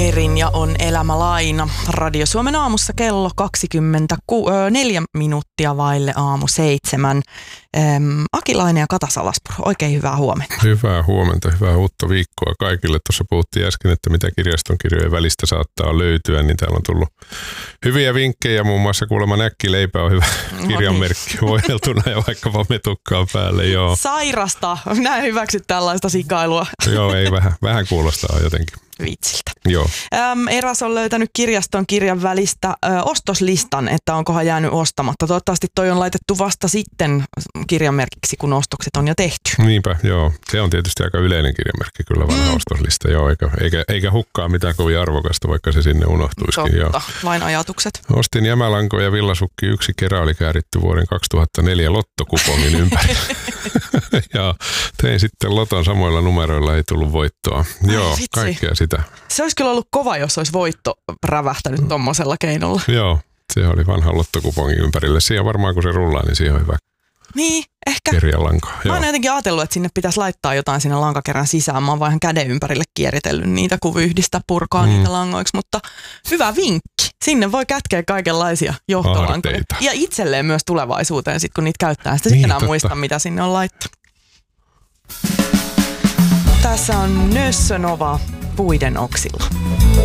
Erin ja On elämä laina. Radio Suomen aamussa kello 24 minuuttia vaille aamu 7. Akilainen ja Kata Salaspuro, oikein hyvää huomenta. Hyvää huomenta, hyvää uutta viikkoa kaikille. Tuossa puhuttiin äsken, että mitä kirjaston kirjojen välistä saattaa löytyä, niin täällä on tullut hyviä vinkkejä. Muun muassa kuulemma näkkileipä on hyvä kirjanmerkki voideltuna ja vaikkapa metukkaa päälle. Joo. Sairasta, minä en hyväksy tällaista sikailua. Joo, ei vähän kuulostaa jotenkin Vitsiltä. Joo. Eräs on löytänyt kirjaston kirjan välistä ostoslistan, että onkohan jäänyt ostamatta. Toivottavasti toi on laitettu vasta sitten kirjanmerkiksi, kun ostokset on jo tehty. Niinpä, joo. Se on tietysti aika yleinen kirjanmerkki, kyllä vanha ostoslista. Joo, eikä hukkaa mitään kovin arvokasta, vaikka se sinne unohtuisikin. Totta, joo. vain ajatukset. Ostin jämälanko ja villasukki 1 kerä oli kääritty vuoden 2004 lottokupongin ympäri. Ja tein sitten loton samoilla numeroilla, ei tullut voittoa. Joo, kaikkea sitä. Se olisi kyllä ollut kova, jos olisi voitto rävähtänyt tommosella keinolla. Joo, se oli vanha lottokupongin ympärille. Siihen varmaan kun se rullaa, niin siihen on hyvä. Niin, ehkä. Kirjalanko. Mä oon jotenkin ajatellut, että sinne pitäisi laittaa jotain sinne lankakerran sisään. Mä oon vaan ihan käden ympärille kieritellyt niitä, kun yhdistää purkaa niitä langoiksi. Mutta hyvä vinkki. Sinne voi kätkeä kaikenlaisia johtolankoja. Aarteita. Ja itselleen myös tulevaisuuteen, sit kun niitä käyttää. Sitten enää muista, mitä sinne on laittanut. Tässä on Nössönova puiden oksilla.